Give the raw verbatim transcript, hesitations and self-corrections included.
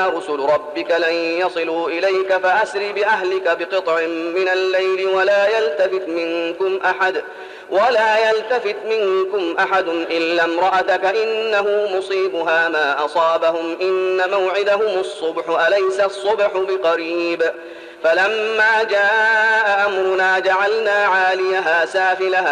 إنما رسل ربك لن يصلوا إليك فأسر بأهلك بقطع من الليل ولا يلتفت منكم أحد ولا يلتفت منكم أحد إلا امرأتك إنه مصيبها ما أصابهم إن موعدهم الصبح أليس الصبح بقريب فلما جاء أمرنا جعلنا عاليها سافلها